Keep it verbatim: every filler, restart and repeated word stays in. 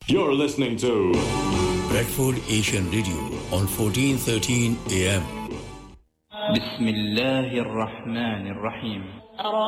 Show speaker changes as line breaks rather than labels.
You're listening to
Bradford Asian Radio on fourteen thirteen A M.
بسم الله الرحمن الرحيم